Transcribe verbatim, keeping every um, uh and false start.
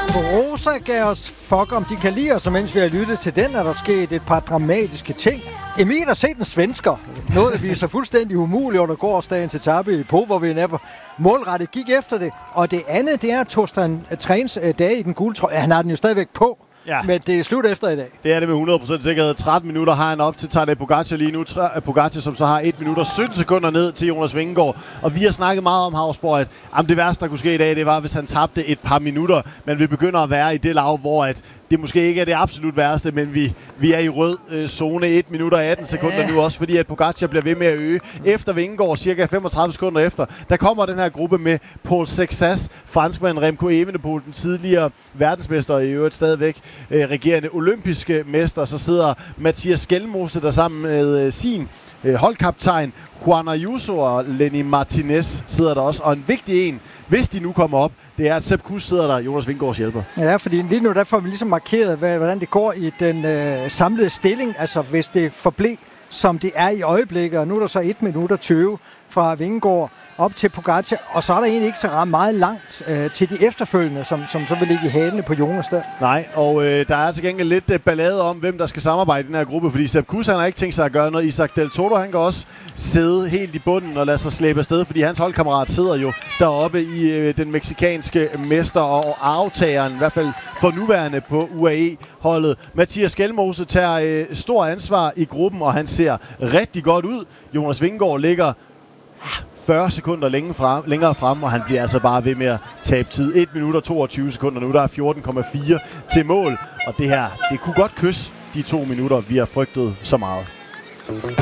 Rosa gav os fuck, om de kan lide os, og mens vi har lyttet til den, er der sket et par dramatiske ting. Emil har set en svensker. Noget, der viser fuldstændig umuligt under gårdsdagens etape i Po, hvor vi er målrettet gik efter det. Og det andet, det er Torsten Træns dage i den gule trøje. Han har den jo stadigvæk på. Ja. Men det er slut efter i dag. Det er det med hundrede procent sikkerhed. tretten minutter har han op til Tadej Pogacar lige nu. Pogacar, som så har et minut og sytten sekunder ned til Jonas Vingegaard. Og vi har snakket meget om Hausborg, at jamen, det værste, der kunne ske i dag, det var, hvis han tabte et par minutter. Men vi begynder at være i det lav, hvor at det måske ikke er det absolut værste, men vi, vi er i rød øh, zone et minut og atten sekunder ja. nu også, fordi at Pogacar bliver ved med at øge. Efter Vingegaard, cirka femogtredive sekunder efter, der kommer den her gruppe med Paul Sexas, franskmand Remco Evenepoel, den tidligere verdensmester og i øvrigt stadigvæk øh, regerende olympiske mester. Så sidder Mathias Skelmose der sammen med øh, sin øh, holdkaptajn Juan Ayuso, og Lenny Martinez sidder der også. Og en vigtig en, hvis de nu kommer op, det er, at Sepp Kuss sidder der, Jonas Vingegaards hjælper. Ja, fordi lige nu der får vi ligesom markeret, hvordan det går i den øh, samlede stilling. Altså hvis det forblev, som det er i øjeblikket. Og nu er der så et minut og tyve fra Vingegaard op til Pogacar. Og så er der egentlig ikke så meget langt øh, til de efterfølgende, som, som så vil ligge i hælene på Jonas der. Nej, og øh, der er til gengæld lidt øh, ballade om, hvem der skal samarbejde i den her gruppe. Fordi Sepp Kuss, han har ikke tænkt sig at gøre noget. Isaac Del Toro, han kan også sidde helt i bunden og lade sig slæbe afsted. Fordi hans holdkammerat sidder jo deroppe i øh, den meksikanske mester og aftageren, i hvert fald for nuværende på U A E-holdet. Mathias Skelmose tager øh, stor ansvar i gruppen, og han ser rigtig godt ud. Jonas Vingegaard ligger fyrre sekunder længere frem, længere frem, og han bliver altså bare ved med at tabe tid. et minut og toogtyve sekunder nu, der er fjorten komma fire til mål. Og det her, det kunne godt kysse de to minutter, vi har frygtet så meget.